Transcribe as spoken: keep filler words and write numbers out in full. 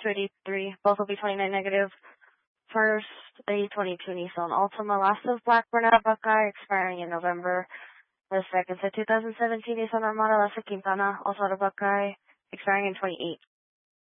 two eighty-three. Both will be twenty-nine negative. First, a twenty-two Nissan Altima, last of Black Burnett Buckeye, expiring in November. The second, a two thousand seventeen Nissan Armada, last of Quintana, also out of Buckeye, expiring in twenty-eight.